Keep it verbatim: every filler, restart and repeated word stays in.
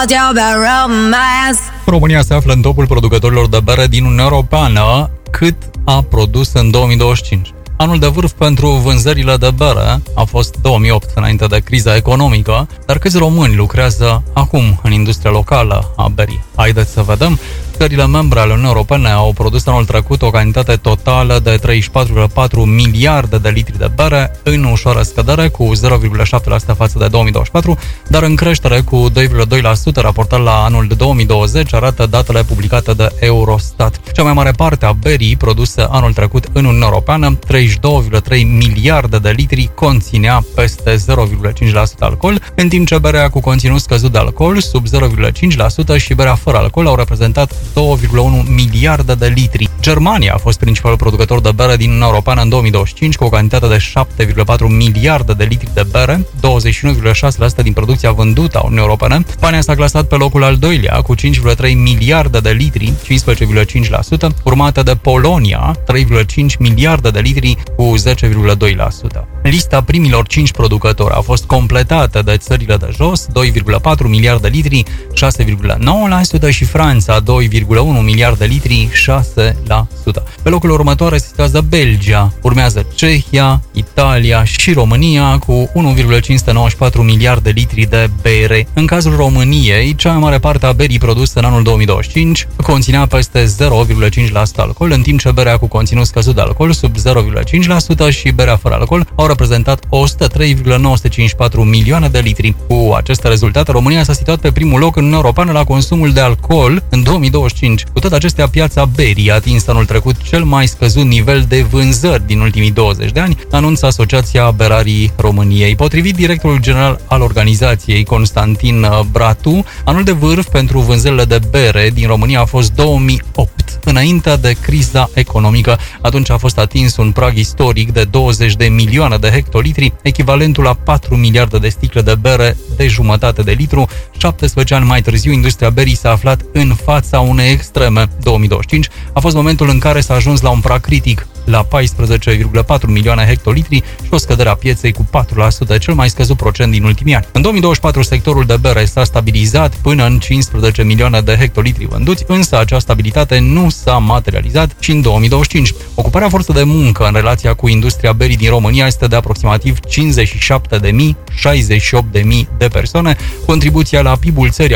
România se află în topul producătorilor de bere din Uniunea Europeană, cât a produs în două mii douăzeci și cinci. Anul de vârf pentru vânzările de bere a fost două mii opt, înainte de criza economică, dar câți români lucrează acum în industria locală a berii? Haideți să vedem. Țările membre ale Uniunii Europene au produs anul trecut o cantitate totală de treizeci și patru virgulă patru miliarde de litri de bere, în ușoară scădere cu zero virgulă șapte la sută față de două mii douăzeci și patru, dar în creștere cu doi virgulă doi la sută raportat la anul de două mii douăzeci, arată datele publicate de Eurostat. Cea mai mare parte a berii produse anul trecut în Uniunea Europeană, treizeci și două virgulă trei miliarde de litri, conținea peste zero virgulă cinci la sută alcool, în timp ce berea cu conținut scăzut de alcool, sub zero virgulă cinci la sută, și berea fără alcool au reprezentat două virgulă unu miliarde de litri. Germania a fost principalul producător de bere din Uniunea Europeană în două mii douăzeci și cinci, cu o cantitate de șapte virgulă patru miliarde de litri de bere, douăzeci și unu virgulă șase la sută din producția vândută a Uniunii Europene. Spania s-a clasat pe locul al doilea, cu cinci virgulă trei miliarde de litri, cincisprezece virgulă cinci la sută, urmată de Polonia, trei virgulă cinci miliarde de litri, cu zece virgulă doi la sută. Lista primilor cinci producători a fost completată de țările de jos, doi virgulă patru miliarde de litri, șase virgulă nouă la sută, și Franța, doi virgulă unu miliarde de litri, șase la sută. Pe locul următor se situează Belgia, urmează Cehia, Italia și România cu unu virgulă cinci sute nouăzeci și patru miliarde de litri de bere. În cazul României, cea mai mare parte a berii produse în anul două mii douăzeci și cinci conținea peste zero virgulă cinci la sută alcool, în timp ce berea cu conținut scăzut de alcool, sub zero virgulă cinci la sută, și berea fără alcool au reprezentat o sută trei virgulă nouă sute cincizeci și patru milioane de litri. Cu aceste rezultate, România s-a situat pe primul loc în Uniunea Europeană la consumul de alcool în două mii douăzeci și cinci. Cu toate acestea, piața berii a atins anul trecut cel mai scăzut nivel de vânzări din ultimii douăzeci de ani, anunță Asociația Berarii României. Potrivit directorul general al organizației, Constantin Bratu, anul de vârf pentru vânzările de bere din România a fost două mii opt, înainte de criza economică. Atunci a fost atins un prag istoric de douăzeci de milioane de hectolitri, echivalentul la patru miliarde de sticle de bere de jumătate de litru. șaptesprezece ani mai târziu, industria berii s-a aflat în fața unei extreme. două mii douăzeci și cinci a fost momentul în care s-a ajuns la un prag critic, la paisprezece virgulă patru milioane hectolitri, și o scădere a pieței cu patru la sută, cel mai scăzut procent din ultimii ani. În două mii douăzeci și patru, sectorul de bere s-a stabilizat până în cincisprezece milioane de hectolitri vânduți, însă această stabilitate nu s-a materializat și în două mii douăzeci și cinci. Ocuparea forței de muncă în relația cu industria berii din România este de aproximativ cincizeci și șapte de mii, șaizeci și opt de mii de persoane. Contribuția la P I B-ul țării